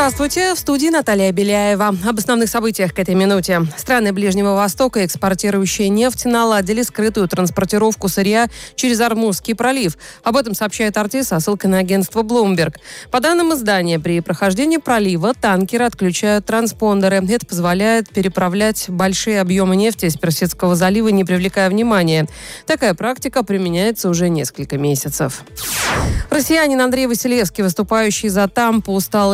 Здравствуйте, в студии Наталья Беляева. Об основных событиях к этой минуте. Страны Ближнего Востока, экспортирующие нефть, наладили скрытую транспортировку сырья через Ормузский пролив. Об этом сообщает RT со ссылкой на агентство Bloomberg. По данным издания, при прохождении пролива танкеры отключают транспондеры. Это позволяет переправлять большие объемы нефти из Персидского залива, не привлекая внимания. Такая практика применяется уже несколько месяцев. Россиянин Андрей Василевский, выступающий за Тампу, стал